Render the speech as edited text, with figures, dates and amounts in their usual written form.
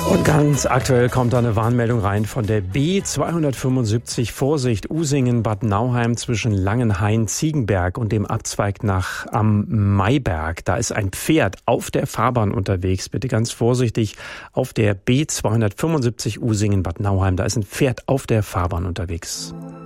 Und ganz aktuell kommt da eine Warnmeldung rein von der B275. Vorsicht, Usingen, Bad Nauheim zwischen Langenhain, Ziegenberg und dem Abzweig nach am Mayberg. Da ist ein Pferd auf der Fahrbahn unterwegs. Bitte ganz vorsichtig auf der B275 Usingen, Bad Nauheim. Da ist ein Pferd auf der Fahrbahn unterwegs.